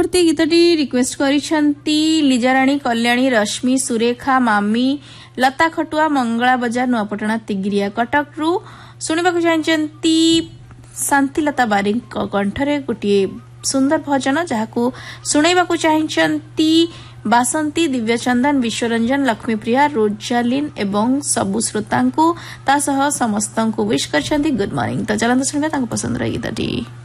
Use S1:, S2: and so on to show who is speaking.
S1: परवर्ती गीतटी रिक्वेस्ट करिसेंती लीजाराणी कल्याणी रश्मि सुरेखा मामी लता खटुआ मंगला बजार नुआपटना तिगिरिया कटक रु सुनिबाकु चाहंती शांतिलता बारिक कंठरे गोटे सुंदर भजन जहाकू सुनैबाकू चाहंती बासंती दिव्यचंदन विश्वरंजन लक्ष्मीप्रिया रोजालिन एवं सबु श्रोतांकू ता सह समस्तंकू विश करछंती गुड मॉर्निंग। तो चलंतु सुनिबा तांको पसंद रे गीतटी।